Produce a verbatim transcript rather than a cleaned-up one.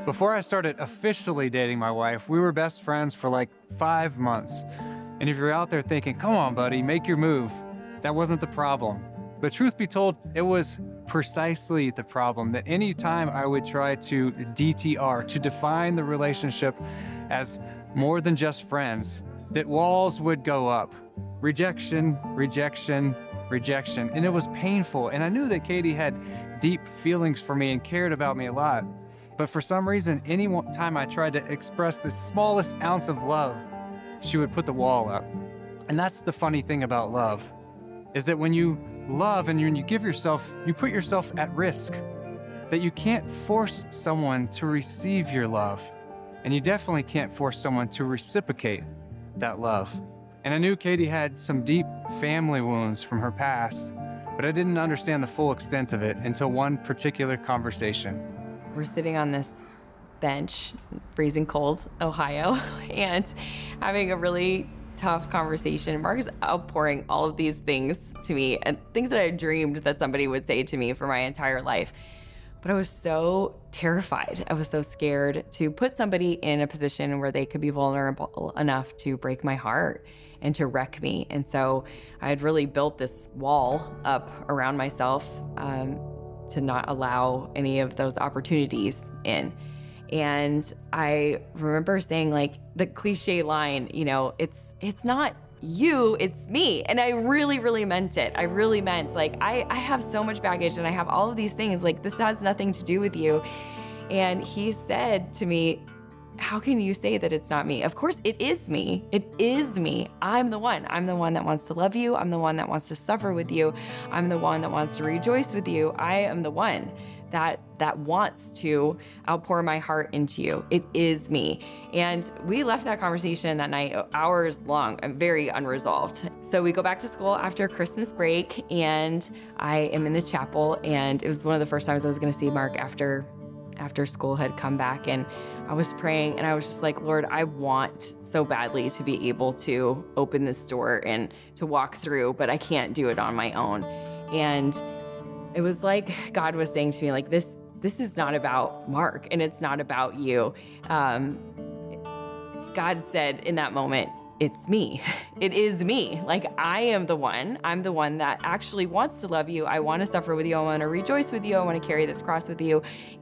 Before I started officially dating my wife, we were best friends for like five months. And if you're out there thinking, come on, buddy, make your move, that wasn't the problem. But truth be told, it was precisely the problem that any time I would try to D T R, to define the relationship as more than just friends, that walls would go up. Rejection, rejection, rejection. And it was painful. And I knew that Katie had deep feelings for me and cared about me a lot. But for some reason, any time I tried to express the smallest ounce of love, she would put the wall up. And that's the funny thing about love, is that when you love and when you give yourself, you put yourself at risk, that you can't force someone to receive your love. And you definitely can't force someone to reciprocate that love. And I knew Katie had some deep family wounds from her past, but I didn't understand the full extent of it until one particular conversation. We're sitting on this bench, freezing cold, Ohio, and having a really tough conversation. Mark is outpouring all of these things to me, and things that I dreamed that somebody would say to me for my entire life. But I was so terrified. I was so scared to put somebody in a position where they could be vulnerable enough to break my heart and to wreck me. And so I had really built this wall up around myself um, to not allow any of those opportunities in. And I remember saying, like, the cliche line, you know, it's it's not you, it's me. And I really, really meant it. I really meant, like, I, I have so much baggage and I have all of these things, like, this has nothing to do with you. And he said to me, how can you say that it's not me? Of course it is me. It is me. I'm the one. I'm the one that wants to love you. I'm the one that wants to suffer with you. I'm the one that wants to rejoice with you. I am the one that that wants to outpour my heart into you. It is me. And we left that conversation that night hours long, very unresolved. So we go back to school after Christmas break, and I am in the chapel, and it was one of the first times I was gonna see Mark after after school had come back. And I was praying, and I was just like, Lord, I want so badly to be able to open this door and to walk through, but I can't do it on my own. And it was like God was saying to me, like, this, this is not about Mark, and it's not about you. Um, God said in that moment, it's me. It is me. Like, I am the one. I'm the one that actually wants to love you. I want to suffer with you. I want to rejoice with you. I want to carry this cross with you.